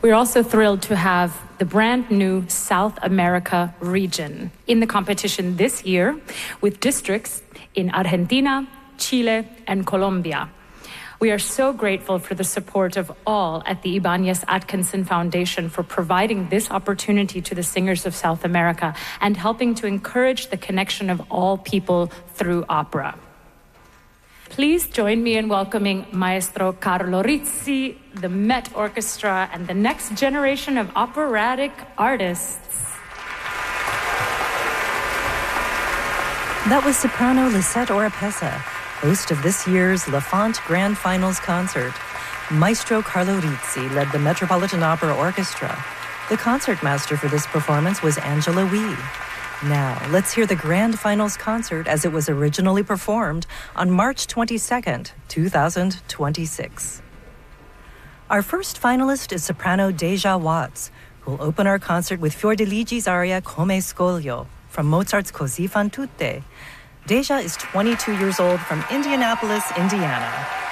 We're also thrilled to have the brand new South America region in the competition this year with districts in Argentina, Chile, and Colombia. We are so grateful for the support of all at the Ibanez Atkinson Foundation for providing this opportunity to the singers of South America and helping to encourage the connection of all people through opera. Please join me in welcoming Maestro Carlo Rizzi, the Met Orchestra, and the next generation of operatic artists. That was soprano Lisette Oropesa, host of this year's Lafont Grand Finals concert. Maestro Carlo Rizzi led the Metropolitan Opera Orchestra. The concertmaster for this performance was Angela Wee. Now, let's hear the Grand Finals concert as it was originally performed on March 22nd, 2026. Our first finalist is soprano Deja Watts, who will open our concert with Fiordeligi's aria Come Scoglio from Mozart's Così fan tutte. Deja is 22 years old from Indianapolis, Indiana.